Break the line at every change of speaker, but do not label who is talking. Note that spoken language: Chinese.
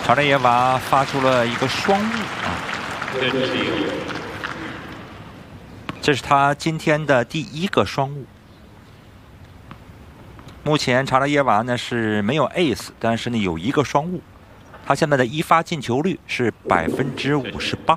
查列耶娃发出了一个双误啊，这是他今天的第1个双误。目前查拉耶娃呢是没有 ace， 但是呢有1个双误。他现在的1发进球率是58%。